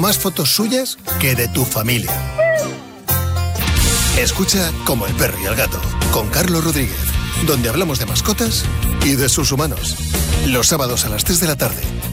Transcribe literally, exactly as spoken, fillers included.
más fotos suyas que de tu familia. Escucha Como el perro y el gato, con Carlos Rodríguez, donde hablamos de mascotas y de sus humanos. Los sábados a las tres de la tarde,